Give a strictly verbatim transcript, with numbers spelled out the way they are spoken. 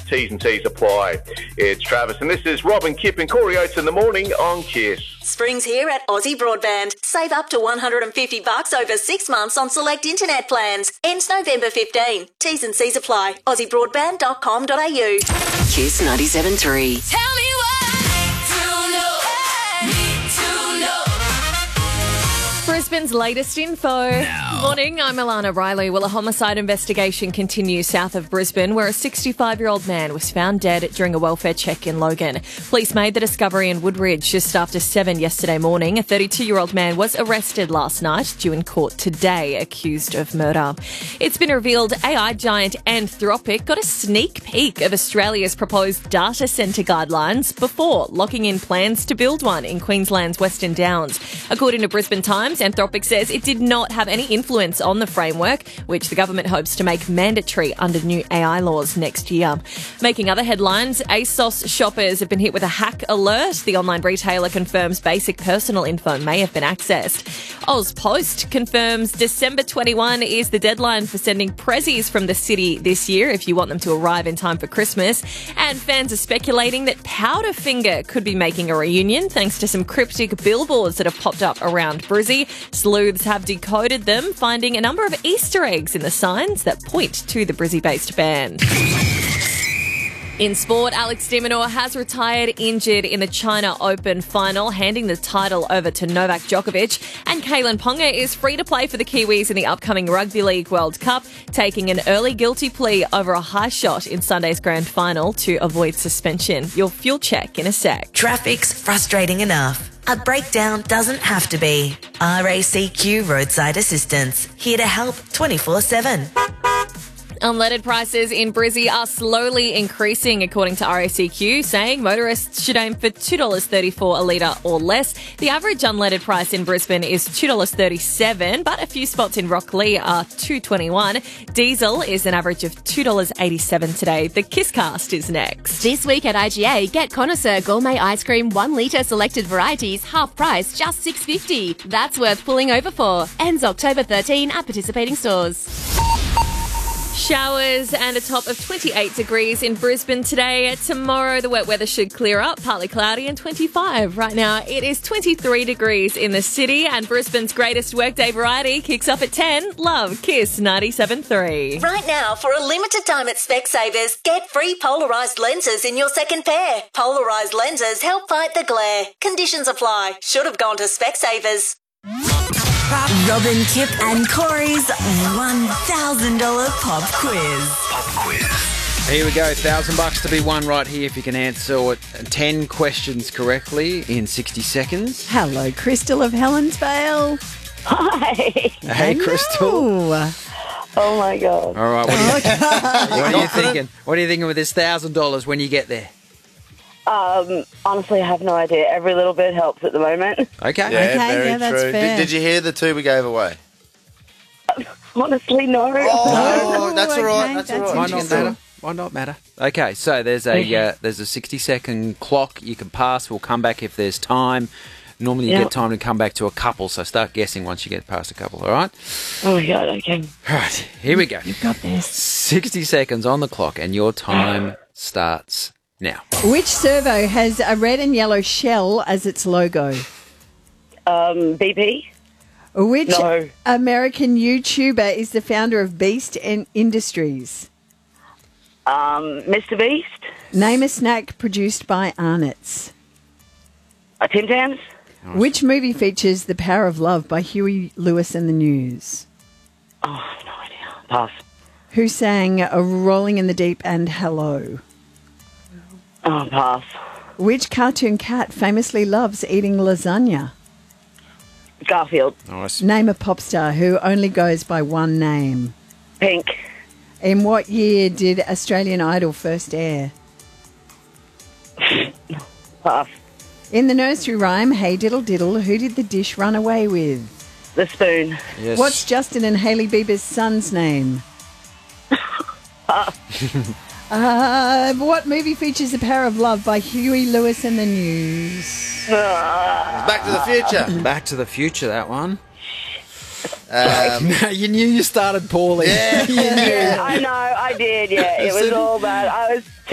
T's and T's apply. It's Travis, and this is Rob and Kip and Corey Oates in the morning on Kiss. Spring's here at Aussie Broadband. Save up to one hundred fifty bucks over six months on select internet plans. Ends November fifteenth. T's and C's apply. aussie broadband dot com dot a u. Kiss ninety-seven point three. Tell me what to know. Need to know. Brisbane's latest info. Now. Morning, I'm Alana Riley. Well, a homicide investigation continues south of Brisbane where a sixty-five-year-old man was found dead during a welfare check in Logan. Police made the discovery in Woodridge just after seven yesterday morning. A thirty-two-year-old man was arrested last night, due in court today, accused of murder. It's been revealed A I giant Anthropic got a sneak peek of Australia's proposed data centre guidelines before locking in plans to build one in Queensland's Western Downs. According to Brisbane Times, Anthropic says it did not have any influence on the framework, which the government hopes to make mandatory under new A I laws next year. Making other headlines, ASOS shoppers have been hit with a hack alert. The online retailer confirms basic personal info may have been accessed. Ozpost confirms December twenty-first is the deadline for sending prezzies from the city this year if you want them to arrive in time for Christmas. And fans are speculating that Powderfinger could be making a reunion thanks to some cryptic billboards that have popped up around Brizzy. Sleuths have decoded them, finding a number of Easter eggs in the signs that point to the Brizzy-based band. In sport, Alex de Minaur has retired injured in the China Open final, handing the title over to Novak Djokovic. And Kaylen Ponga is free to play for the Kiwis in the upcoming Rugby League World Cup, taking an early guilty plea over a high shot in Sunday's grand final to avoid suspension. Your fuel check in a sec. Traffic's frustrating enough. A breakdown doesn't have to be. R A C Q Roadside Assistance, here to help twenty-four seven. Unleaded prices in Brizzy are slowly increasing, according to R A C Q, saying motorists should aim for two dollars thirty-four a litre or less. The average unleaded price in Brisbane is two dollars thirty-seven, but a few spots in Rocklea are two dollars twenty-one. Diesel is an average of two dollars eighty-seven today. The Kisscast is next. This week at I G A, get Connoisseur Gourmet Ice Cream one litre selected varieties, half price, just six dollars fifty. That's worth pulling over for. Ends October thirteenth at participating stores. Showers and a top of twenty-eight degrees in Brisbane today. Tomorrow, the wet weather should clear up, partly cloudy and twenty-five. Right now, it is twenty-three degrees in the city, and Brisbane's greatest workday variety kicks off at ten. Love Kiss ninety-seven point three. Right now, for a limited time at Specsavers, get free polarised lenses in your second pair. Polarised lenses help fight the glare. Conditions apply. Should have gone to Specsavers. Robin, Kip and Corey's one thousand dollars pop quiz. Pop quiz. Here we go, thousand bucks to be won right here if you can answer ten questions correctly in sixty seconds. Hello, Crystal of Helensvale. Hi. Hey, Crystal. Oh my God. All right, what are you, what are you thinking? What are you thinking with this thousand dollars when you get there? Um, honestly, I have no idea. Every little bit helps at the moment. Okay. Yeah, Okay, very yeah, that's true. fair. Did, did you hear the two we gave away? Honestly, no. Oh, that's all right. okay, That's all that's right. Might not matter. Might not matter. Okay, so there's a uh, there's a sixty second clock you can pass. We'll come back if there's time. Normally you Yeah. get time to come back to a couple, so start guessing once you get past a couple, all right? Oh my God, okay. All right, here we go. You've got this. sixty seconds on the clock and your time starts now. Which servo has a red and yellow shell as its logo? Um, B P? Which No. American YouTuber is the founder of Beast and Industries? Um, Mister Beast? Name a snack produced by Arnott's. Uh, Tim Tams? Which movie features The Power of Love by Huey Lewis and the News? Oh, no idea. Pass. Who sang a Rolling in the Deep and Hello? Oh, pass. Which cartoon cat famously loves eating lasagna? Garfield. Nice. Name a pop star who only goes by one name. Pink. In what year did Australian Idol first air? Pass. In the nursery rhyme, Hey Diddle Diddle, who did the dish run away with? The spoon. Yes. What's Justin and Hailey Bieber's son's name? uh, what movie features The Power of Love by Huey Lewis and the News? Back to the Future. Back to the Future, that one. Um, No, you knew you started poorly. Yeah. Yeah, I know, I did, yeah. It was all bad. I was